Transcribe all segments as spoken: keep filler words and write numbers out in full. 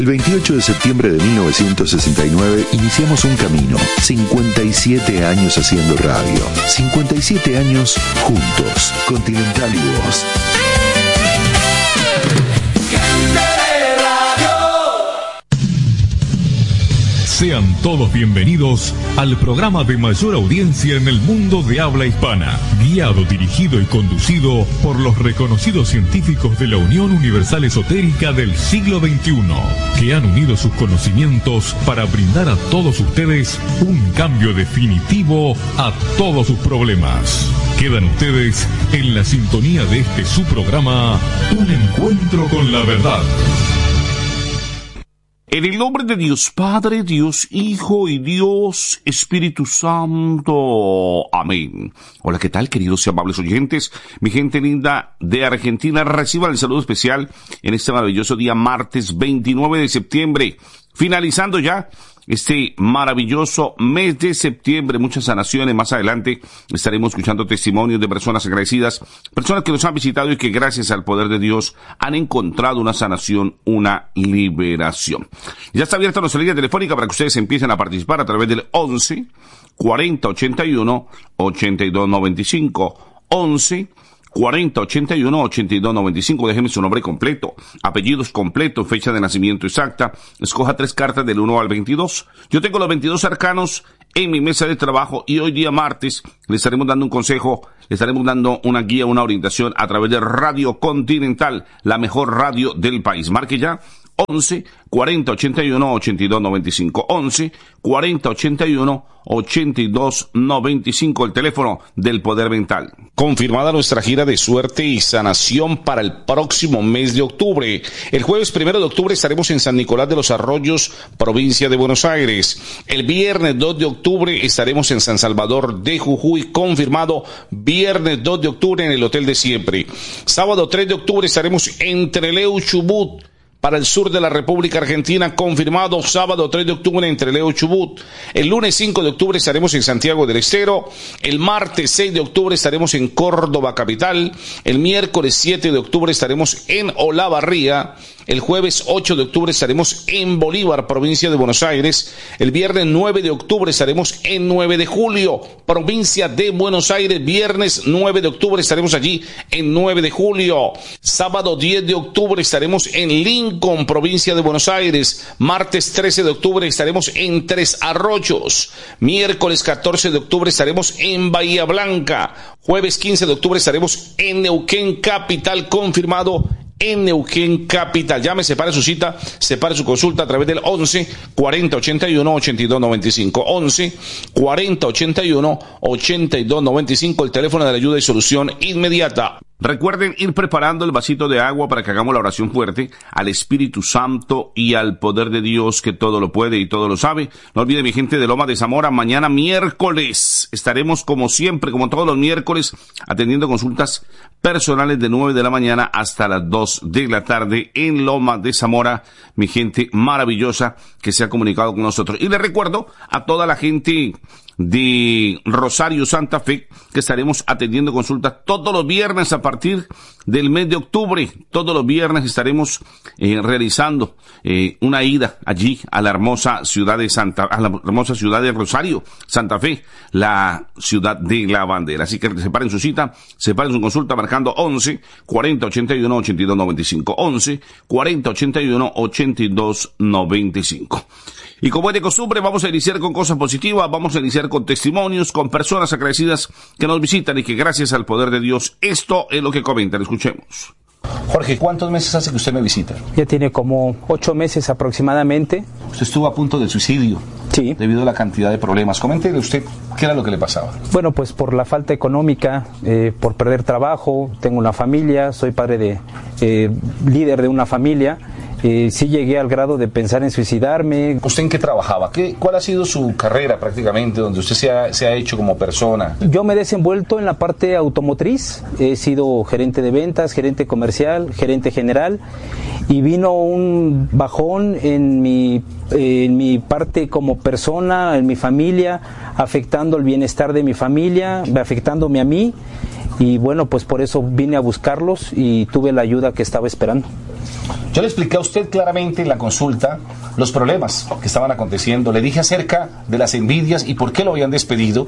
El veintiocho de septiembre de mil novecientos sesenta y nueve iniciamos un camino, cincuenta y siete años haciendo radio, cincuenta y siete años juntos, Continental y vos. Sean todos bienvenidos al programa de mayor audiencia en el mundo de habla hispana, guiado, dirigido y conducido por los reconocidos científicos de la Unión Universal Esotérica del siglo veintiuno, que han unido sus conocimientos para brindar a todos ustedes un cambio definitivo a todos sus problemas. Quedan ustedes en la sintonía de este su programa, Un Encuentro con la Verdad. En el nombre de Dios Padre, Dios Hijo y Dios Espíritu Santo. Amén. Hola, ¿qué tal, queridos y amables oyentes? Mi gente linda de Argentina, reciban el saludo especial en este maravilloso día martes veintinueve de septiembre. Finalizando ya este maravilloso mes de septiembre, muchas sanaciones. Más adelante estaremos escuchando testimonios de personas agradecidas, personas que nos han visitado y que gracias al poder de Dios han encontrado una sanación, una liberación. Ya está abierta nuestra línea telefónica para que ustedes empiecen a participar a través del once, cuarenta, ochenta y uno, ochenta y dos noventa y cinco. once, cuarenta, ochenta y uno, ochenta y dos noventa y cinco. Déjeme su nombre completo, apellidos completos, fecha de nacimiento exacta. Escoja tres cartas del uno al veintidós. Yo tengo los veintidós arcanos en mi mesa de trabajo y hoy día martes le estaremos dando un consejo, le estaremos dando una guía, una orientación a través de Radio Continental, la mejor radio del país. Marque ya once, cuarenta, ochenta y uno, ochenta y dos noventa y cinco. once, cuarenta, ochenta y uno, ochenta y dos noventa y cinco, el teléfono del Poder Mental. Confirmada nuestra gira de suerte y sanación para el próximo mes de octubre. El jueves primero de octubre estaremos en San Nicolás de los Arroyos, provincia de Buenos Aires. El viernes dos de octubre estaremos en San Salvador de Jujuy, confirmado viernes dos de octubre en el Hotel de Siempre. Sábado tres de octubre estaremos en Trelew, Chubut, para el sur de la República Argentina, confirmado sábado tres de octubre en Trelew, Chubut. El lunes cinco de octubre estaremos en Santiago del Estero. El martes seis de octubre estaremos en Córdoba capital. El miércoles siete de octubre estaremos en Olavarría. El jueves ocho de octubre estaremos en Bolívar, provincia de Buenos Aires. El viernes nueve de octubre estaremos en nueve de julio, provincia de Buenos Aires. Viernes nueve de octubre estaremos allí en nueve de julio. Sábado diez de octubre estaremos en Lincoln, provincia de Buenos Aires. Martes trece de octubre estaremos en Tres Arroyos. Miércoles catorce de octubre estaremos en Bahía Blanca. Jueves quince de octubre estaremos en Neuquén capital, confirmado en Neuquén capital. Llame, separe su cita, separe su consulta a través del once, cuarenta, ochenta y uno, ochenta y dos noventa y cinco. once, cuarenta, ochenta y uno, ochenta y dos noventa y cinco, el teléfono de la ayuda y solución inmediata. Recuerden ir preparando el vasito de agua para que hagamos la oración fuerte al Espíritu Santo y al poder de Dios que todo lo puede y todo lo sabe. No olviden, mi gente de Loma de Zamora, mañana miércoles estaremos como siempre, como todos los miércoles, atendiendo consultas personales de nueve de la mañana hasta las dos de la tarde en Loma de Zamora, mi gente maravillosa que se ha comunicado con nosotros. Y les recuerdo a toda la gente de Rosario Santa Fe que estaremos atendiendo consultas todos los viernes a partir del mes de octubre. Todos los viernes estaremos eh, realizando eh, una ida allí a la hermosa ciudad de Santa, a la hermosa ciudad de Rosario Santa Fe, la ciudad de la bandera. Así que separen su cita, separen su consulta marcando once, cuarenta, ochenta y uno, ochenta y dos noventa y cinco. once, cuarenta, ochenta y uno, ochenta y dos noventa y cinco. Y como es de costumbre, vamos a iniciar con cosas positivas, vamos a iniciar con testimonios, con personas agradecidas que nos visitan y que gracias al poder de Dios, esto es lo que comentan. Escuchemos. Jorge, ¿cuántos meses hace que usted me visita? Ya tiene como ocho meses aproximadamente. Usted estuvo a punto del suicidio. Sí. Debido a la cantidad de problemas. Coméntele usted qué era lo que le pasaba. Bueno, pues por la falta económica, eh, por perder trabajo, tengo una familia, soy padre de, eh, líder de una familia. Eh, sí llegué al grado de pensar en suicidarme. ¿Usted en qué trabajaba? ¿Qué, ¿Cuál ha sido su carrera prácticamente, donde usted se ha, se ha hecho como persona? Yo me he desenvuelto en la parte automotriz, he sido gerente de ventas, gerente comercial, gerente general, y vino un bajón en mi, en mi parte como persona, en mi familia, afectando el bienestar de mi familia, afectándome a mí. y bueno, pues por eso vine a buscarlos y tuve la ayuda que estaba esperando. Yo le expliqué a usted claramente en la consulta los problemas que estaban aconteciendo, le dije acerca de las envidias y por qué lo habían despedido.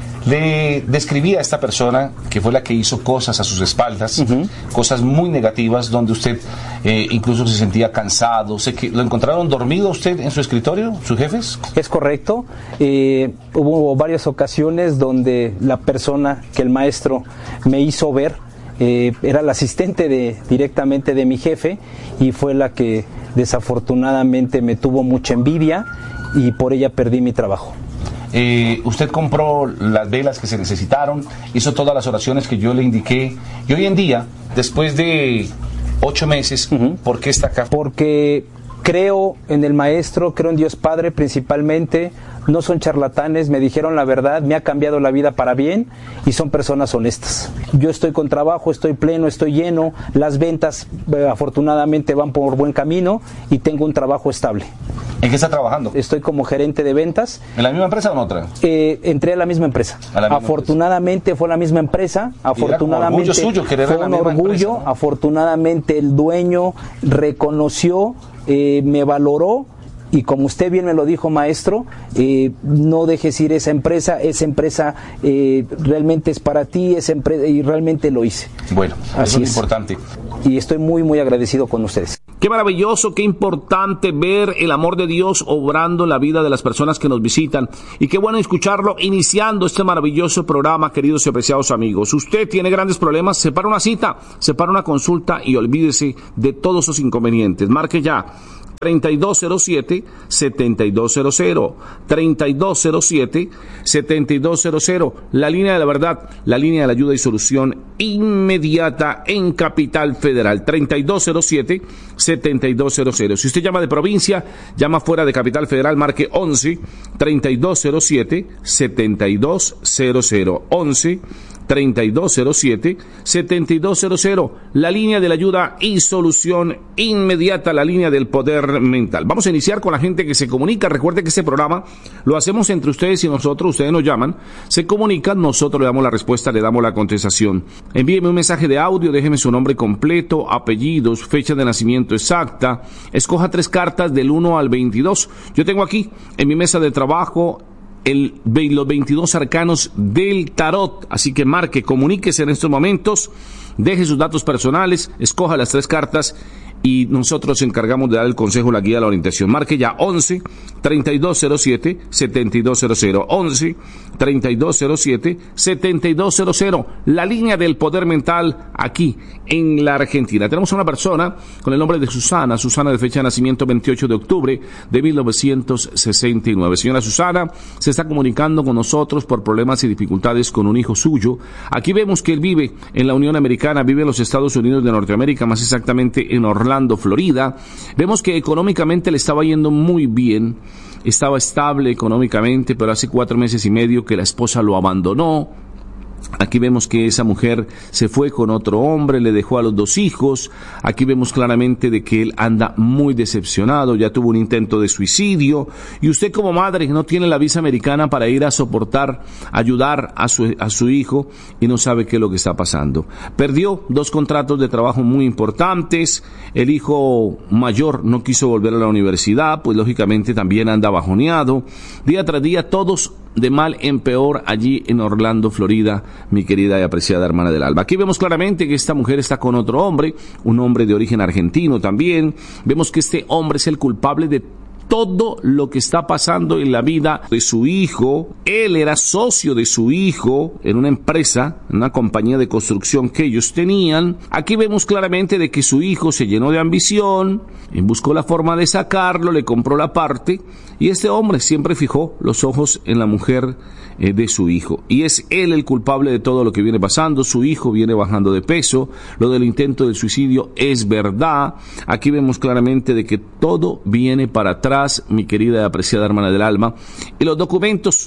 Le describí a esta persona que fue la que hizo cosas a sus espaldas, uh-huh. cosas muy negativas, donde usted eh, incluso se sentía cansado. Sé que ¿lo encontraron dormido usted en su escritorio, sus jefes? Es correcto. Eh, hubo varias ocasiones donde la persona que el maestro me hizo ver eh, era la asistente de, directamente de mi jefe, y fue la que desafortunadamente me tuvo mucha envidia y por ella perdí mi trabajo. Eh, usted compró las velas que se necesitaron, hizo todas las oraciones que yo le indiqué, y hoy en día, después de ocho meses, uh-huh. ¿por qué está acá? Porque creo en el Maestro, creo en Dios Padre principalmente, no son charlatanes, me dijeron la verdad, me ha cambiado la vida para bien y son personas honestas. Yo estoy con trabajo, estoy pleno, estoy lleno, las ventas eh, afortunadamente van por buen camino y tengo un trabajo estable. ¿En qué está trabajando? Estoy como gerente de ventas. ¿En la misma empresa o en otra? Eh, entré a la misma empresa. A la misma afortunadamente empresa. Fue la misma empresa. Afortunadamente orgullo suyo, fue un orgullo. Empresa, ¿no? Afortunadamente el dueño reconoció, eh, me valoró. Y como usted bien me lo dijo, maestro, eh, no dejes ir esa empresa, esa empresa eh, realmente es para ti, esa empresa, y realmente lo hice. Bueno, así eso es importante. Y estoy muy, muy agradecido con ustedes. Qué maravilloso, qué importante ver el amor de Dios obrando en la vida de las personas que nos visitan. Y qué bueno escucharlo iniciando este maravilloso programa, queridos y apreciados amigos. Usted tiene grandes problemas, separa una cita, separa una consulta y olvídese de todos esos inconvenientes. Marque ya. treinta y dos cero siete, setenta y dos cero cero, treinta y dos cero siete, setenta y dos cero cero, la línea de la verdad, la línea de la ayuda y solución inmediata en Capital Federal, treinta y dos cero siete, setenta y dos cero cero. Si usted llama de provincia, llama fuera de Capital Federal, marque once, treinta y dos cero siete, setenta y dos cero cero, once, treinta y dos cero siete, setenta y dos cero cero, la línea de la ayuda y solución inmediata, la línea del poder mental. Vamos a iniciar con la gente que se comunica. Recuerde que este programa lo hacemos entre ustedes y nosotros. Ustedes nos llaman, se comunican, nosotros le damos la respuesta, le damos la contestación. Envíeme un mensaje de audio, déjeme su nombre completo, apellidos, fecha de nacimiento exacta, escoja tres cartas del uno al veintidós. Yo tengo aquí en mi mesa de trabajo El, los veintidós arcanos del tarot, así que marque, comuníquese en estos momentos, deje sus datos personales, escoja las tres cartas y nosotros nos encargamos de dar el consejo, la guía, la orientación. Marque ya once, treinta y dos cero siete, setenta y dos cero cero, once, treinta y dos cero siete, setenta y dos cero cero, la línea del poder mental aquí en la Argentina. Tenemos a una persona con el nombre de Susana, Susana de fecha de nacimiento veintiocho de octubre de mil novecientos sesenta y nueve. Señora Susana, se está comunicando con nosotros por problemas y dificultades con un hijo suyo. Aquí vemos que él vive en la Unión Americana, vive en los Estados Unidos de Norteamérica, más exactamente en Orlando, Florida. Vemos que económicamente le estaba yendo muy bien, estaba estable económicamente, pero hace cuatro meses y medio que la esposa lo abandonó. Aquí vemos que esa mujer se fue con otro hombre, le dejó a los dos hijos. Aquí vemos claramente de que él anda muy decepcionado, ya tuvo un intento de suicidio. Y usted como madre no tiene la visa americana para ir a soportar, ayudar a su, a su hijo y no sabe qué es lo que está pasando. Perdió dos contratos de trabajo muy importantes. El hijo mayor no quiso volver a la universidad, pues lógicamente también anda bajoneado. Día tras día todos de mal en peor allí en Orlando, Florida, mi querida y apreciada hermana del alma. Aquí vemos claramente que esta mujer está con otro hombre, un hombre de origen argentino también. Vemos que este hombre es el culpable de todo lo que está pasando en la vida de su hijo. Él era socio de su hijo en una empresa, en una compañía de construcción que ellos tenían. Aquí vemos claramente de que su hijo se llenó de ambición, buscó la forma de sacarlo, le compró la parte, y este hombre siempre fijó los ojos en la mujer eh, de su hijo, y es él el culpable de todo lo que viene pasando. Su hijo viene bajando de peso, lo del intento del suicidio es verdad. Aquí vemos claramente de que todo viene para atrás, mi querida y apreciada hermana del alma, y los documentos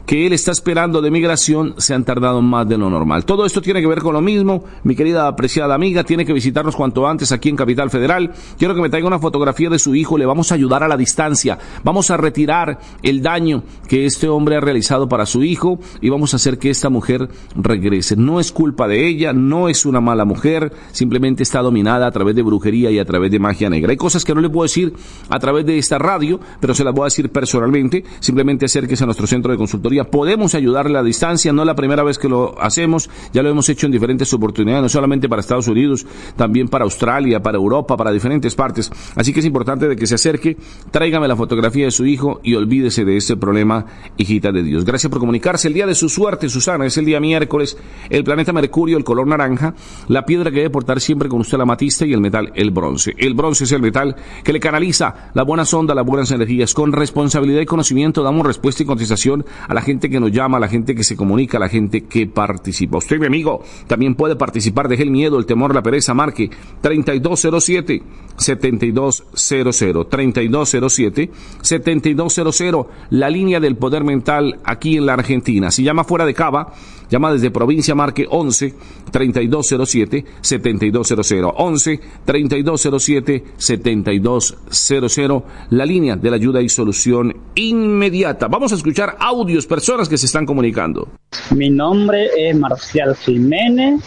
que él está esperando de migración se han tardado más de lo normal. Todo esto tiene que ver con lo mismo. Mi querida apreciada amiga, tiene que visitarnos cuanto antes aquí en Capital Federal. Quiero que me traiga una fotografía de su hijo. Le vamos a ayudar a la distancia. Vamos a retirar el daño que este hombre ha realizado para su hijo y vamos a hacer que esta mujer regrese. No es culpa de ella, no es una mala mujer, simplemente está dominada a través de brujería y a través de magia negra. Hay cosas que no le puedo decir a través de esta radio, pero se las voy a decir personalmente. Simplemente acérquese a nuestro centro de consultoría. Podemos ayudarle a la distancia, no es la primera vez que lo hacemos, ya lo hemos hecho en diferentes oportunidades, no solamente para Estados Unidos, también para Australia, para Europa, para diferentes partes. Así que es importante de que se acerque, tráigame la fotografía de su hijo y olvídese de este problema, hijita de Dios. Gracias por comunicarse. El día de su suerte, Susana, es el día miércoles. El planeta Mercurio, el color naranja, la piedra que debe portar siempre con usted la amatista y el metal, el bronce. El bronce es el metal que le canaliza las buenas ondas, las buenas energías. Con responsabilidad y conocimiento damos respuesta y contestación a la gente que nos llama, a la gente que se comunica, a la gente que participa. Usted, mi amigo, también puede participar. Deje el miedo, el temor, la pereza. Marque treinta y dos cero siete, setenta y dos cero cero, treinta y dos cero siete, setenta y dos cero cero, la línea del poder mental aquí en la Argentina. Si llama fuera de Cava, llama desde provincia, marque once, treinta y dos cero siete, setenta y dos cero cero, once, treinta y dos cero siete, setenta y dos cero cero, la línea de la ayuda y solución inmediata. Vamos a escuchar audios, personas que se están comunicando. Mi nombre es Marcial Jiménez,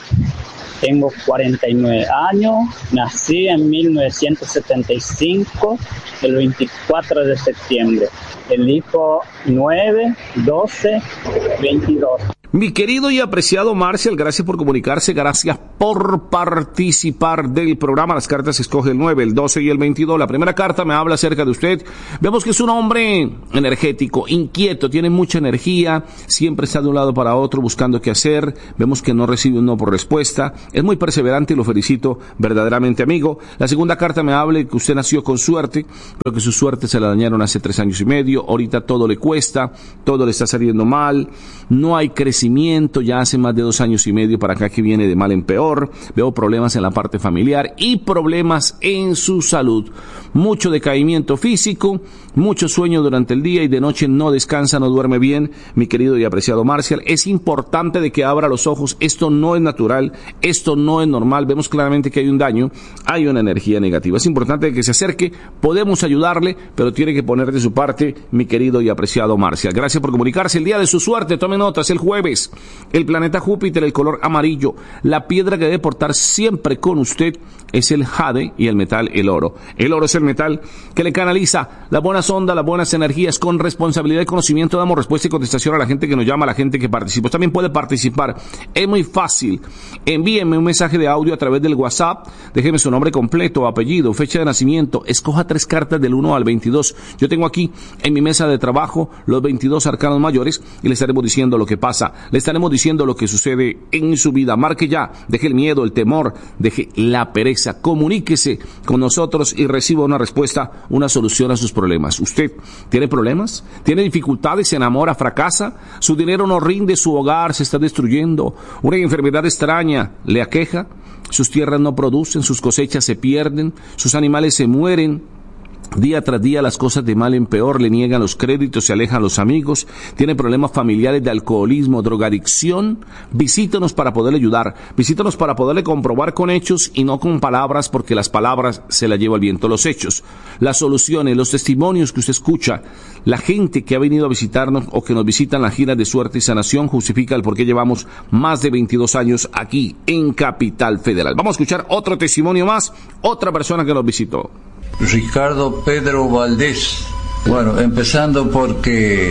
tengo cuarenta y nueve años, nací en mil novecientos setenta y cinco, el veinticuatro de septiembre, elijo nueve, doce, veintidós. Mi querido y apreciado Marcial, gracias por comunicarse, gracias por participar del programa. Las cartas escoge el nueve, el doce y el veintidós. La primera carta me habla acerca de usted. Vemos que es un hombre energético, inquieto, tiene mucha energía, siempre está de un lado para otro buscando qué hacer. Vemos que no recibe un no por respuesta. Es muy perseverante y lo felicito verdaderamente, amigo. La segunda carta me habla que usted nació con suerte, pero que su suerte se la dañaron hace tres años y medio. Ahorita todo le cuesta, todo le está saliendo mal, no hay crecimiento. Ya hace más de dos años y medio para acá que viene de mal en peor. Veo problemas en la parte familiar y problemas en su salud. Mucho decaimiento físico, mucho sueño durante el día y de noche no descansa, no duerme bien. Mi querido y apreciado Marcial, es importante de que abra los ojos. Esto no es natural, esto no es normal. Vemos claramente que hay un daño, hay una energía negativa. Es importante de que se acerque, podemos ayudarle, pero tiene que poner de su parte, mi querido y apreciado Marcial. Gracias por comunicarse. El día de su suerte, tome notas, el jueves. El planeta Júpiter, el color amarillo, la piedra que debe portar siempre con usted es el jade y el metal, el oro. El oro es el metal que le canaliza las buenas ondas, las buenas energías. Con responsabilidad y conocimiento damos respuesta y contestación a la gente que nos llama, a la gente que participa. También puede participar, es muy fácil. Envíenme un mensaje de audio a través del WhatsApp, déjeme su nombre completo, apellido, fecha de nacimiento, escoja tres cartas del uno al veintidós. Yo tengo aquí en mi mesa de trabajo los veintidós arcanos mayores y le estaremos diciendo lo que pasa. Le estaremos diciendo lo que sucede en su vida. Marque ya, deje el miedo, el temor, deje la pereza, comuníquese con nosotros y reciba una respuesta, una solución a sus problemas. ¿Usted tiene problemas? ¿Tiene dificultades? ¿Se enamora? ¿Fracasa? ¿Su dinero no rinde? ¿Su hogar se está destruyendo? ¿Una enfermedad extraña le aqueja? ¿Sus tierras no producen? ¿Sus cosechas se pierden? ¿Sus animales se mueren? Día tras día las cosas de mal en peor, le niegan los créditos, se alejan los amigos, tiene problemas familiares de alcoholismo, drogadicción. Visítanos para poderle ayudar, visítanos para poderle comprobar con hechos y no con palabras, porque las palabras se las lleva el viento. Los hechos, las soluciones, los testimonios que usted escucha, la gente que ha venido a visitarnos o que nos visita en las giras de suerte y sanación justifica el por qué llevamos más de veintidós años aquí en Capital Federal. Vamos a escuchar otro testimonio más, otra persona que nos visitó. Ricardo Pedro Valdés. Bueno, empezando porque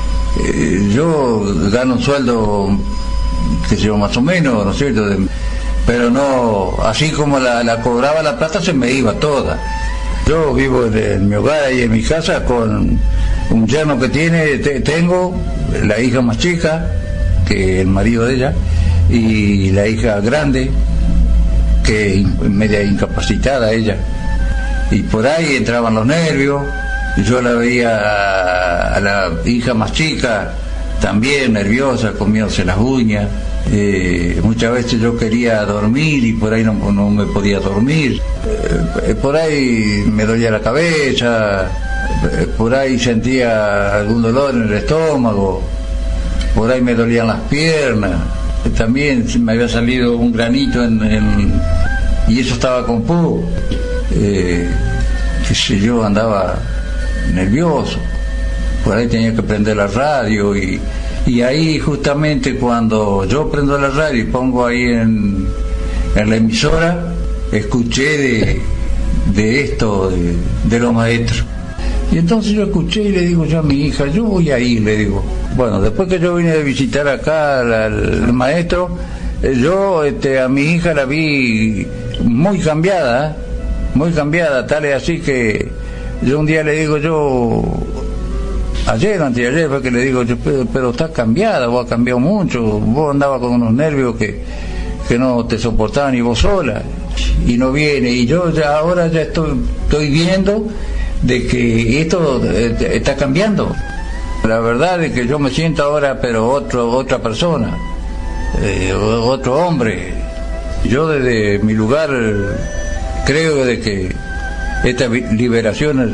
eh, yo gano un sueldo que se yo más o menos, ¿no es cierto? De, pero no, así como la, la cobraba la plata se me iba toda. Yo vivo en, en mi hogar y en mi casa con un yerno que tiene, te, tengo la hija más chica que el marido de ella y la hija grande que media incapacitada ella. Y por ahí entraban los nervios, yo la veía a la hija más chica también nerviosa, comiéndose las uñas, eh, muchas veces yo quería dormir y por ahí no, no me podía dormir, eh, por ahí me dolía la cabeza, eh, por ahí sentía algún dolor en el estómago, por ahí me dolían las piernas, también me había salido un granito en, en, y eso estaba con pus, eh, qué sé yo, andaba nervioso, por ahí tenía que prender la radio y, y ahí justamente cuando yo prendo la radio y pongo ahí en, en la emisora, escuché de, de esto, de, de los maestros. Y entonces yo escuché y le digo yo a mi hija, yo voy a ir, le digo. Bueno, después que yo vine de visitar acá al, al maestro, yo este, a mi hija la vi muy cambiada, muy cambiada, tal es así que yo un día le digo yo, ayer o anteayer fue que le digo yo, pero, pero estás cambiada, vos has cambiado mucho, vos andabas con unos nervios que, que no te soportaban ni vos sola, y no viene, y yo ya ahora ya estoy, estoy viendo de que esto eh, está cambiando. La verdad es que yo me siento ahora pero otro, otra persona, eh, otro hombre. Yo desde mi lugar creo de que esta liberación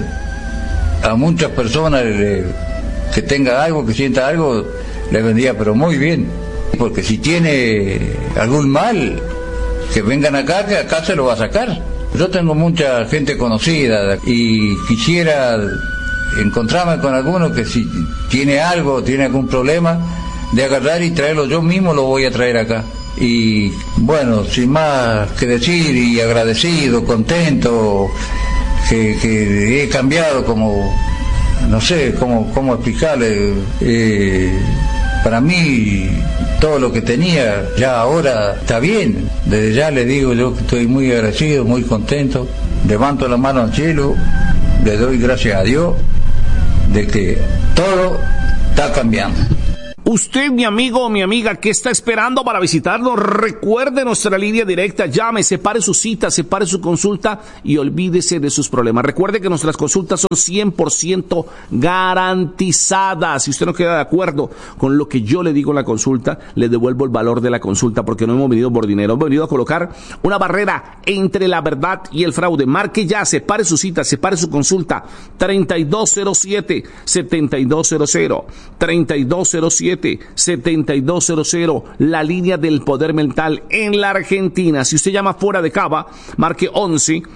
a muchas personas eh, que tenga algo, que sienta algo, le vendría pero muy bien, porque si tiene algún mal, que vengan acá, que acá se lo va a sacar. Yo tengo mucha gente conocida y quisiera encontrarme con alguno que si tiene algo, tiene algún problema, de agarrar y traerlo, yo mismo lo voy a traer acá. Y bueno, sin más que decir, y agradecido, contento, que, que he cambiado como, no sé cómo, cómo explicarle, eh, para mí todo lo que tenía ya ahora está bien. Desde ya le digo yo que estoy muy agradecido, muy contento, levanto la mano al cielo, le doy gracias a Dios de que todo está cambiando. Usted, mi amigo o mi amiga, ¿qué está esperando para visitarnos? Recuerde nuestra línea directa, llame, separe su cita, separe su consulta y olvídese de sus problemas. Recuerde que nuestras consultas son cien por ciento garantizadas. Si usted no queda de acuerdo con lo que yo le digo en la consulta, le devuelvo el valor de la consulta, porque no hemos venido por dinero, hemos venido a colocar una barrera entre la verdad y el fraude. Marque ya, separe su cita, separe su consulta, treinta y dos cero siete, setenta y dos cero cero, treinta y dos cero siete, setenta y dos cero cero, la línea del poder mental en la Argentina. Si usted llama fuera de Cava, marque once